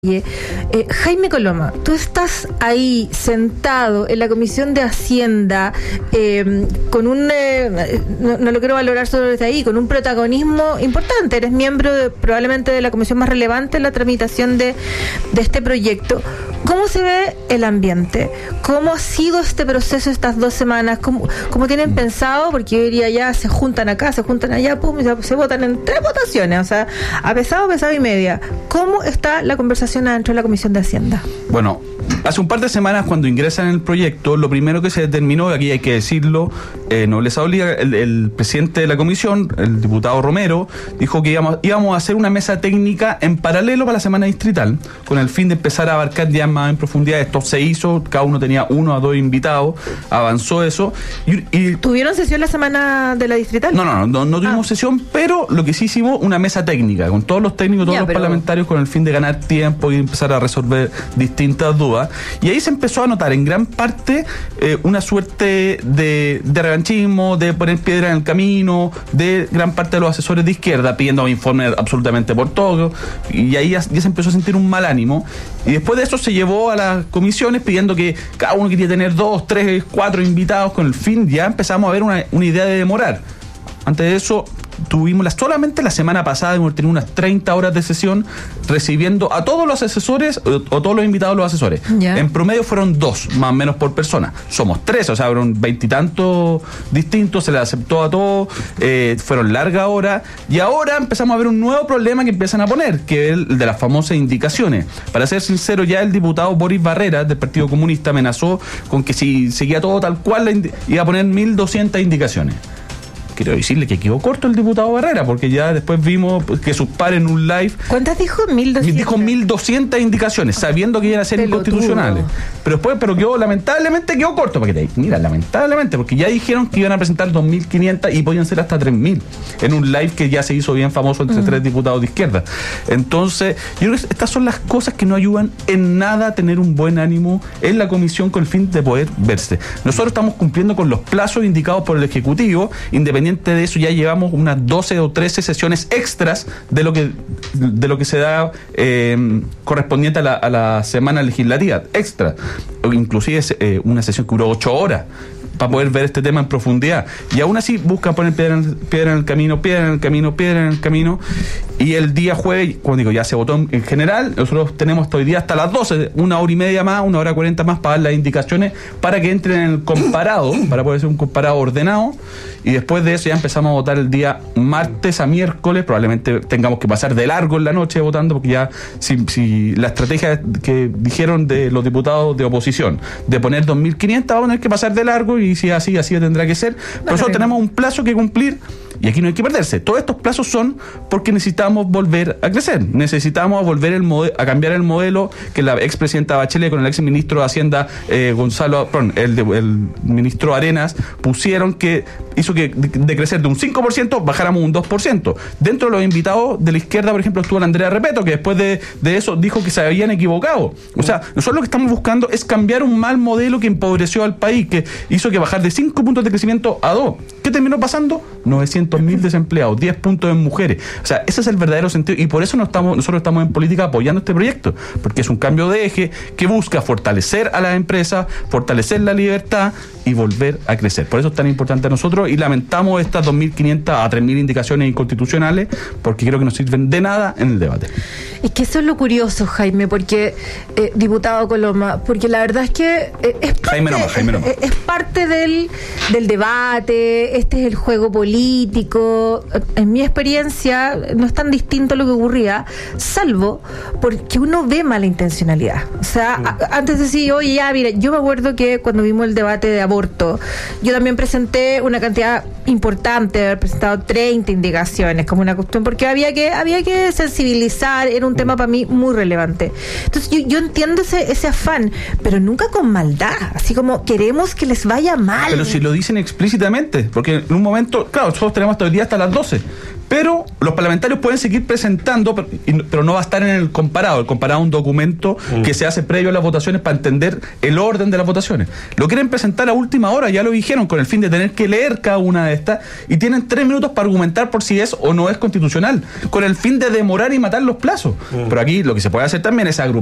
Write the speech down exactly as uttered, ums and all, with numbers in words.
Eh, Jaime Coloma, tú estás ahí sentado en la Comisión de Hacienda eh, con un, eh, no, no lo quiero valorar solo desde ahí, con un protagonismo importante. Eres miembro de, probablemente de la comisión más relevante en la tramitación de, de este proyecto. ¿Cómo se ve el ambiente? ¿Cómo ha sido este proceso estas dos semanas? ¿Cómo, cómo tienen pensado? Porque yo diría ya se juntan acá, se juntan allá, pum, y se, se votan en tres votaciones, o sea, a pesado, pesado y media. ¿Cómo está la conversación adentro de la Comisión de Hacienda? Bueno, hace un par de semanas cuando ingresan en el proyecto, lo primero que se determinó, aquí hay que decirlo, eh, Nobleza Obliga, el, el presidente de la comisión, el diputado Romero, dijo que íbamos, íbamos a hacer una mesa técnica en paralelo para la semana distrital, con el fin de empezar a abarcar ya más en profundidad. Esto se hizo, cada uno tenía uno a dos invitados, avanzó eso. Y, y ¿Tuvieron sesión la semana de la distrital? No, no, no, no, no tuvimos ah. sesión, pero lo que sí hicimos, una mesa técnica, con todos los técnicos, todos ya, los pero... parlamentarios, con el fin de ganar tiempo y empezar a resolver distintas dudas. Y ahí se empezó a notar en gran parte eh, una suerte de, de revanchismo, de poner piedra en el camino, de gran parte de los asesores de izquierda pidiendo informes absolutamente por todo, y ahí ya, ya se empezó a sentir un mal ánimo, y después de eso se llevó a las comisiones pidiendo que cada uno quería tener dos, tres, cuatro invitados, con el fin, ya empezamos a ver una, una idea de demorar. Antes de eso tuvimos la, solamente la semana pasada hemos tenido unas treinta horas de sesión recibiendo a todos los asesores o, o todos los invitados los asesores. Yeah. En promedio fueron dos, más o menos por persona. Somos tres, o sea, fueron veintitantos distintos, se les aceptó a todos, eh, fueron largas horas, y ahora empezamos a ver un nuevo problema que empiezan a poner, que es el de las famosas indicaciones. Para ser sincero, ya el diputado Boris Barrera del Partido Comunista amenazó con que si seguía todo tal cual indi- iba a poner mil doscientas indicaciones. Quiero decirle que quedó corto el diputado Barrera, porque ya después vimos que sus pares en un live... ¿Cuántas dijo? mil doscientas. Dijo mil doscientas indicaciones, sabiendo que iban a ser inconstitucionales. Pero después, pero quedó, lamentablemente quedó corto, para que te, mira, lamentablemente, porque ya dijeron que iban a presentar dos mil quinientas y podían ser hasta tres mil, en un live que ya se hizo bien famoso entre mm. tres diputados de izquierda. Entonces, yo creo que estas son las cosas que no ayudan en nada a tener un buen ánimo en la comisión con el fin de poder verse. Nosotros estamos cumpliendo con los plazos indicados por el Ejecutivo, independientemente de eso ya llevamos unas doce o trece sesiones extras de lo que de lo que se da eh, correspondiente a la, a la semana legislativa, extra, inclusive eh, una sesión que duró ocho horas para poder ver este tema en profundidad, y aún así buscan poner piedra en, piedra en el camino, piedra en el camino, piedra en el camino, y el día jueves, cuando digo ya se votó en, en general, nosotros tenemos hasta hoy día hasta las doce, una hora y media más, una hora cuarenta más para dar las indicaciones para que entren en el comparado, para poder hacer un comparado ordenado, y después de eso ya empezamos a votar el día martes a miércoles, probablemente tengamos que pasar de largo en la noche votando, porque ya si, si la estrategia que dijeron de los diputados de oposición, de poner dos mil quinientas, vamos a tener que pasar de largo, y si es así, así tendrá que ser. Pero nosotros tenemos un plazo que cumplir, y aquí no hay que perderse. Todos estos plazos son porque necesitamos volver a crecer, necesitamos volver el mode- a cambiar el modelo que la expresidenta Bachelet con el ex ministro de Hacienda eh, Gonzalo, perdón, el, de, el ministro Arenas pusieron, que hizo que de, de crecer de un cinco por ciento bajáramos un dos por ciento. Dentro de los invitados de la izquierda, por ejemplo, estuvo la Andrea Repeto, que después de, de eso dijo que se habían equivocado. O sea, nosotros lo que estamos buscando es cambiar un mal modelo que empobreció al país, que hizo que bajar de cinco puntos de crecimiento a dos. ¿Qué terminó pasando? novecientos mil desempleados, diez puntos en mujeres. O sea, ese es el verdadero sentido, y por eso no estamos, nosotros estamos en política apoyando este proyecto, porque es un cambio de eje que busca fortalecer a las empresas, fortalecer la libertad y volver a crecer. Por eso es tan importante a nosotros, y lamentamos estas dos mil quinientas a tres mil indicaciones inconstitucionales, porque creo que no sirven de nada en el debate. Es que eso es lo curioso, Jaime, porque, eh, diputado Coloma, porque la verdad es que eh, es, parte, Jaime Noma, Jaime Noma. es, es parte del, del debate, este es el juego político. En mi experiencia no es tan distinto a lo que ocurría, salvo porque uno ve mala intencionalidad. O sea, sí. a, antes de decir, oye, ya, mira, yo me acuerdo que cuando vimos el debate de aborto, yo también presenté una cantidad importante, de haber presentado treinta indicaciones, como una cuestión, porque había que había que sensibilizar, era un tema para mí muy relevante. Entonces yo, yo entiendo ese, ese afán, pero nunca con maldad, así como queremos que les vaya mal. Pero si lo dicen explícitamente, porque en un momento, claro, nosotros tenemos estamos hasta hoy día hasta las doce. Pero los parlamentarios pueden seguir presentando, pero, pero no va a estar en el comparado. El comparado es un documento mm. que se hace previo a las votaciones para entender el orden de las votaciones. Lo quieren presentar a última hora, ya lo dijeron, con el fin de tener que leer cada una de estas, y tienen tres minutos para argumentar por si es o no es constitucional, con el fin de demorar y matar los plazos. Mm. Pero aquí lo que se puede hacer también es agrupar